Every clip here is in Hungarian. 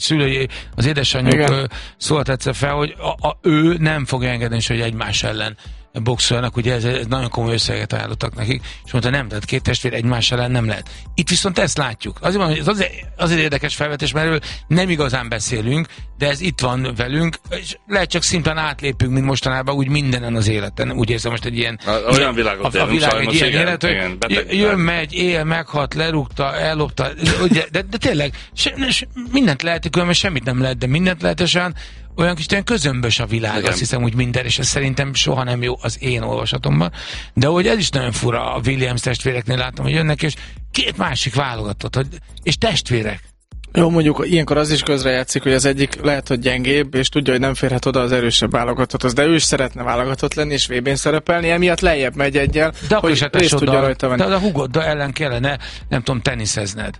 szülői, az édesanyjuk szólt egyszer fel, hogy ő nem fogja engedni, hogy egymás ellen boxolnak, ugye ez nagyon komoly összeget ajánlottak nekik, és mondta, nem, tehát két testvér egymás ellen nem lehet. Itt viszont ezt látjuk. Azért érdekes felvetés, mert erről nem igazán beszélünk, de ez itt van velünk, és lehet csak szimplán átlépünk, mint mostanában, úgy mindenen az életen. Úgy érzem most egy ilyen... Olyan világot élünk, világ sajnos, egy ilyen élet, hogy jön, megy, él, meghalt, lerúgta, ellopta, de tényleg mindent lehet, különben semmit nem lehet, de mindent lehetesen olyan kis közömbös a világ, igen. Azt hiszem, úgy minden, és ez szerintem soha nem jó az én olvasatomban. De hogy ez is nagyon fura, a Williams testvéreknél láttam, hogy jönnek, és két másik válogatott, és testvérek. Jó, mondjuk ilyenkor az is közrejátszik, hogy az egyik lehet, hogy gyengébb, és tudja, hogy nem férhet oda az erősebb válogatotthoz, de ő is szeretne válogatott lenni, és VB-n szerepelni, emiatt lejjebb megy egyel, de hogy részt tudja rajta venni. De a Hugoddal ellen kellene, nem tudom, teniszezned.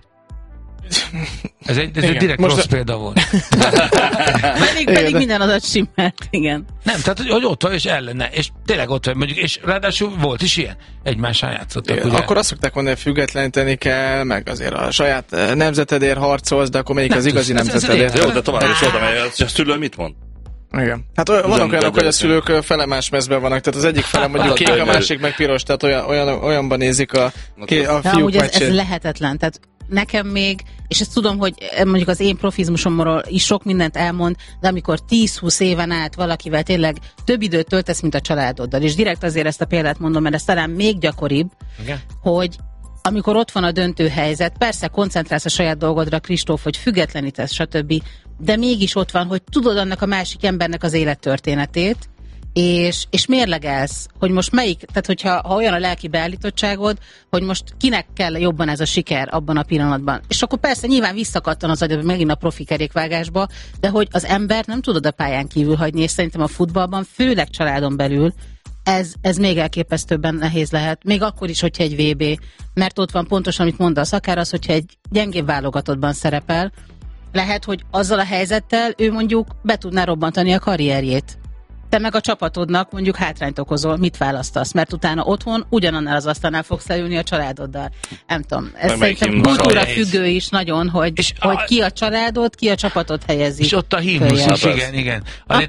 Ez egy direkt most rossz példa volt. pedig minden adat simmert, igen. Nem, tehát hogy ott van és ellene, és tényleg ott van, mondjuk, és ráadásul volt is ilyen. Egymással játszottak, ugye? Akkor azt szokták mondani, hogy függetleníteni kell, meg azért a saját nemzetedért harcolsz, de akkor melyik az igazi nemzetedért? Jó, de tovább is oda megy, a szülő mit mond? Igen. Hát vannak olyanok, hogy a szülők fele más mezben vannak, tehát az egyik fele mondjuk kék, a másik meg piros, tehát olyanban nézik a fiúk meccsét. Ez lehetetlen, tehát nekem még, és ezt tudom, hogy mondjuk az én profizmusomról is sok mindent elmond, de amikor 10-20 éven át valakivel tényleg több időt töltesz, mint a családoddal, és direkt azért ezt a példát mondom, mert ez talán még gyakoribb, okay. Hogy amikor ott van a döntő helyzet, persze koncentrálsz a saját dolgodra, Kristóf, hogy függetlenítesz, stb., de mégis ott van, hogy tudod annak a másik embernek az élettörténetét, és mérlegelsz, hogy most melyik, tehát hogyha olyan a lelki beállítottságod, hogy most kinek kell jobban ez a siker abban a pillanatban. És akkor persze nyilván visszakattan az agyad megint a profi kerékvágásba, de hogy az ember nem tudod a pályán kívül hagyni, és szerintem a futballban, főleg családon belül, ez még elképesztőbben nehéz lehet. Még akkor is, hogyha egy VB, mert ott van pontosan, amit mondasz, akár az, hogyha egy gyengébb válogatottban szerepel, lehet, hogy azzal a helyzettel ő mondjuk be tudná robbantani a karrierjét. Te meg a csapatodnak mondjuk hátrányt okozol, mit választasz? Mert utána otthon ugyanannál az asztalnál fogsz leülni a családoddal. Nem tudom. Ez szerintem kultúra függő is nagyon, hogy ki a családod, ki a csapatot helyezi. És ott a himnusz is, igen.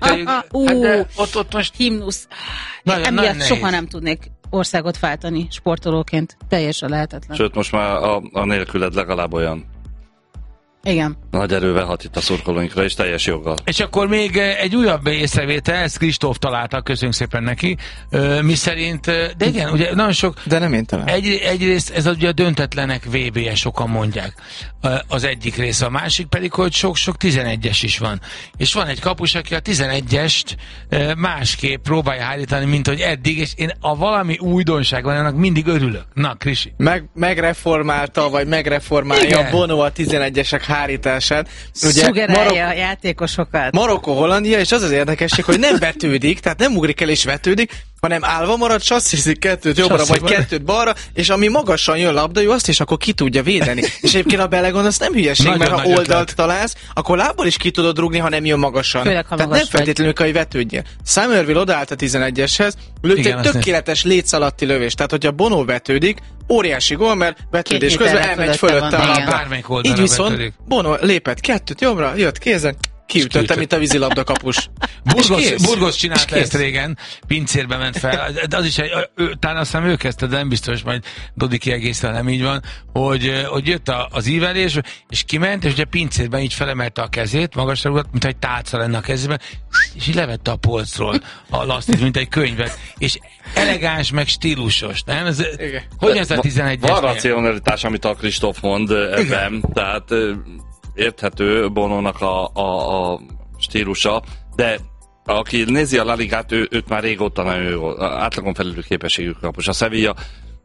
Ott most himnusz. Emiatt soha nem tudnék országot váltani sportolóként. Teljesen lehetetlen. Sőt, most már a nélküled legalább olyan. Igen. Nagy erővel hat itt a szurkolóinkra, és teljes joggal. És akkor még egy újabb észrevétel, ezt Kristóf találta, köszönjük szépen neki, mi szerint, de igen, ugye nagyon sok... De nem én talán. Egyrészt ez ugye a döntetlenek VB-je, sokan mondják, az egyik része, a másik pedig, hogy sok-sok 11-es is van. És van egy kapus, aki a 11-est másképp próbálja állítani, mint hogy eddig, és én a valami újdonság van, annak mindig örülök. Na, Krisi. Megreformálta, vagy megreformálja a Bono a 11-esek hárítását. Szugerálja a játékosokat. Marokko-Hollandia, és az érdekesség, hogy nem vetődik, tehát nem ugrik el és vetődik, hanem állva marad, sasszizik kettőt jobbra, vagy kettőt balra, és ami magasan jön labda, azt is akkor ki tudja védeni. És egyébként a belegondolsz, nem hülyeség, nagyon, mert ha oldalt találsz, akkor lábbal is ki tudod rúgni, ha nem jön magasan. Főleg, tehát nem feltétlenül kell, hogy vetődjél. Summerville odaállt a 11-eshez, lőtt egy tökéletes léc alatti lövés. Tehát, hogyha Bono vetődik, óriási gól, mert vetődés közben elmegy fölötte a labda. Így viszont Bono lépett kettőt jobbra, jött kézen, kiütötte, mint a vízilabda kapus. Burgos csinálta ezt régen, pincérbe ment fel, de az is talán aztán ő kezdte, de nem biztos, majd Dodi kiegészítve nem így van, hogy jött az ívelés, és kiment, és ugye pincérben így felemelte a kezét, magasra rúgott, mint egy tálca lenne a kezében, és így levette a polcról a lasztit, mint egy könyvet, és elegáns, meg stílusos, nem? Hogy ez a 11-es? Van racionalitás, amit a Kristóf mond ebben, tehát érthető Bonónak a stílusa, de aki nézi a La Ligát, őt már régóta nagyon jó, átlagon felüli képességű kapus. A Sevilla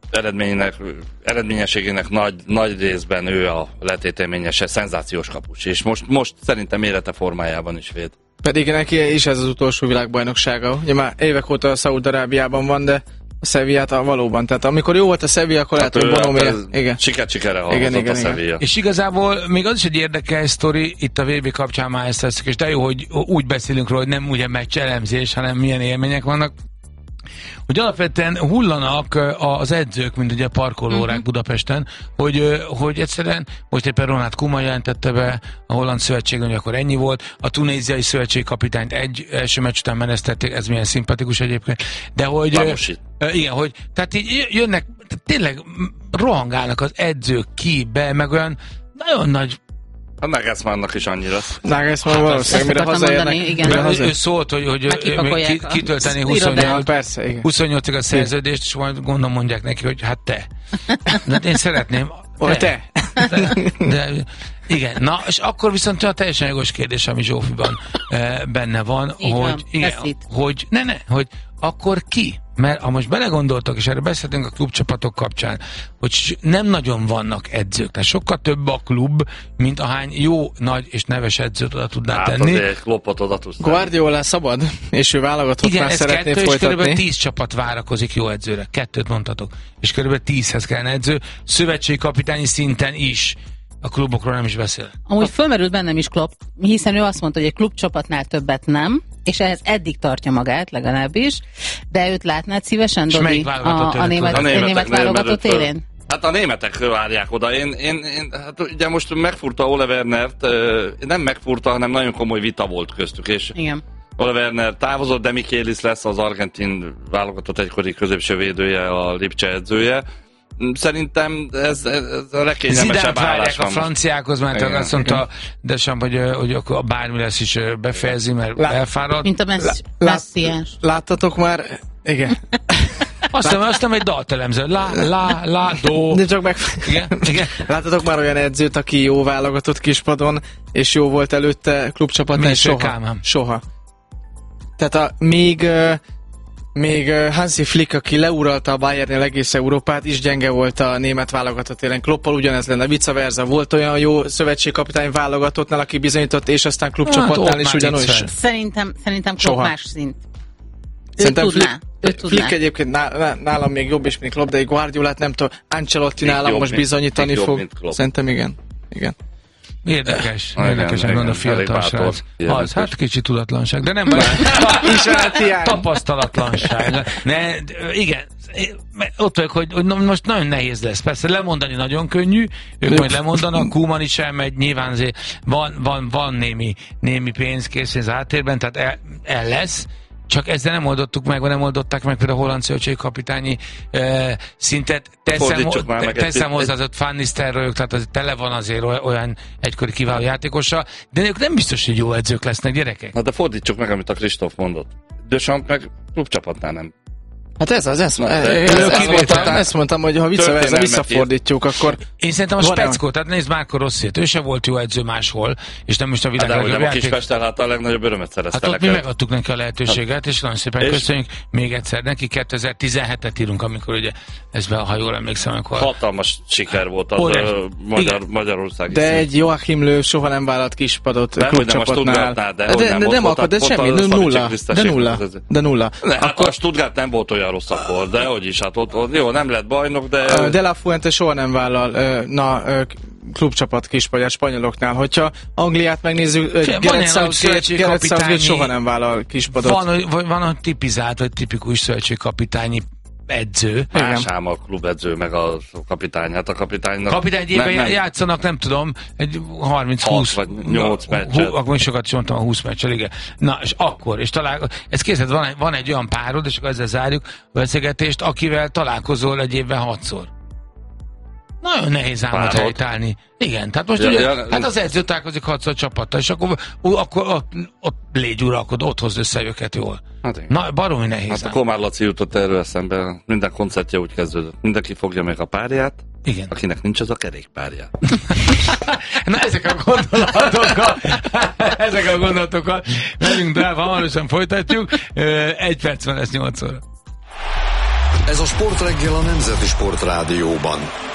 eredményességének nagy részben ő a letéteményese, szenzációs kapus, és most szerintem élete formájában is véd. Pedig neki is ez az utolsó világbajnoksága. Ugye már évek óta a Szaúd-Arábiában van, de a Sevillát valóban. Tehát amikor jó volt a Sevilla, akkor lehet, hogy Bono még... Sikerre hallgatott a Sevilla. És igazából még az is egy érdekes sztori, itt a VB kapcsán már ezt teszek, és de jó, hogy úgy beszélünk róla, hogy nem ugye meccs elemzés, hanem milyen élmények vannak. hogy alapvetően hullanak az edzők, mint ugye a parkolórák Budapesten, hogy egyszerűen, most éppen Ronald Koeman jelentette be a holland szövetség, hogy akkor ennyi volt, a tunéziai szövetségkapitányt egy első meccs után menesztették, ez milyen szimpatikus egyébként, de hogy igen, hogy tehát így jönnek, tényleg rohangálnak az edzők ki, be, meg olyan nagyon nagy. A Nagelsmannnak is annyira. Nagelsmann valószínűleg, mire hazaérnek. Ő szólt, hogy kitölteni 28-ig a szerződést, és majd gondolom mondják neki, hogy hát te. De én szeretném. Te. De, igen, na, és akkor viszont a teljesen jogos kérdés, ami Zsófiban benne van, hogy akkor ki? Mert ha most belegondoltak, és erre beszéltünk a klubcsapatok kapcsán, hogy nem nagyon vannak edzők, tehát sokkal több a klub, mint ahány jó, nagy és neves edzőt oda tudná tenni. Hát azért Kloppot oda tudsz tenni. Guardiola szabad, és ő válogatott már szeretné folytatni. Igen, ez 2, és kb. 10 csapat várakozik jó edzőre. 2 mondhatok. És kb. 10-hez kellene edző. Szövetségkapitányi szinten is. A klubokról nem is beszél. Amúgy fölmerült bennem is Klopp, hiszen ő azt mondta, hogy egy klubcsapatnál többet nem, és ehhez eddig tartja magát, legalábbis, de őt látnád szívesen, Dobi, a német válogatott élén? Hát a németek várják oda. Hát ugye most megfúrta Ole Wernert, nem megfúrta, hanem nagyon komoly vita volt köztük, és igen. Ole Werner távozott, de Michelis lesz az argentin válogatott egykori középső védője, a Lipcse edzője. Szerintem ez a legkényelmesebb állás. A franciákhoz, mert azt mondta Deschamps, hogy akkor bármi lesz is befejezi, mert elfárad. Mint a messziás. Láttatok már? Igen. Aztán egy daltelemző. Do. De csak igen. Láttatok már olyan edzőt, aki jó válogatott kispadon, és jó volt előtte klubcsapatnál? Soha. Tehát még Hansi Flick, aki leuralta a Bayernnél egész Európát, is gyenge volt a német válogatott élen. Kloppal ugyanez lenne, vice versa. Volt olyan jó szövetségkapitány válogatottnál, aki bizonyított, és aztán klubcsapatnál is ugyanúgy. Szerintem Klopp más szint. Szerintem Flick egyébként nálam még jobb is, mint Klopp, de egy Guardiolát nem tudom, Ancelotti nálam most bizonyítani fog. Szerintem igen. Érdekesen gond a fiatal srác. Hát kicsi tudatlanság, de nem baj. Tapasztalatlanság. Igen, ott vagyok, hogy most nagyon nehéz lesz. Persze lemondani nagyon könnyű, ők majd lemondanak, Koeman is elmegy, nyilván azért van némi pénz, készpénz áttérben, tehát el lesz. Csak ezzel nem oldották meg például a holland szövetségkapitányi szintet. Teszem hozzá az Van Nistelrooyok, tehát az tele van azért olyan egykori kiváló játékossal, de ők nem biztos, hogy jó edzők lesznek, gyerekek. Na de fordítsuk meg, amit a Kristóf mondott. Deschamps meg klubcsapatnál nem. Hát ezt mondtam, hogy ha visszafordítjuk, akkor... Én szerintem a Speckó, tehát nézd Marco Rossiet, ő se volt jó edző máshol, és nem most a világ legjobb játék. De a Kispesttel hát a legnagyobb örömet szerezte. Hát ott mi megadtuk neki a lehetőséget, és nagyon szépen köszönjük még egyszer neki. 2017-et írunk, amikor ugye ha jól emlékszem, akkor... Hatalmas siker volt az Magyarország. De egy Joachim Löw soha nem vállalt kispadot klubcsapatnál. De nem akar, de semmi, nulla. A Stuttgart nem volt olyan rossz akkor, de hogy is, hát ott jó, nem lett bajnok, de... De La Fuente soha nem vállal klubcsapat kispadját spanyoloknál. Hogyha Angliát megnézzük, Gareth Southgate soha nem vállal kispadot. Van a tipizált, vagy tipikus szövetségkapitányi edző. Másám a klubedző, meg a kapitány. Hát a kapitánynak... Kapitányében játszanak, nem tudom, egy 30-20 vagy 8 meccset. Akkor is sokat mondtam a 20 meccsel, igen. Na, és akkor, és ez kész, van egy olyan párod, és akkor ezzel zárjuk a beszélgetést, akivel találkozol egy évben 6-szor. Nagyon nehéz álmot helytállni. Igen, tehát most ugye, hát az edző találkozik 6-szor csapattal, és akkor ott légy uralkod, ott hozd össze őket jól. Hát na, baromi nehéz. Hát a Komár Laci jutott erről eszembe, minden koncertje úgy kezdődött. Mindenki fogja meg a párját, igen. Akinek nincs, az a kerékpárja. Na, ezek a gondolatokkal megyünk tovább, hamarosan folytatjuk. 1 perc van, lesz 8 óra. Ez a Sportreggel a Nemzeti Sportrádióban.